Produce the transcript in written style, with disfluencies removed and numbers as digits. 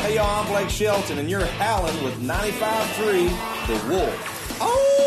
Hey, y'all, I'm Blake Shelton, and you're howling with 95.3 The Wolf. Oh!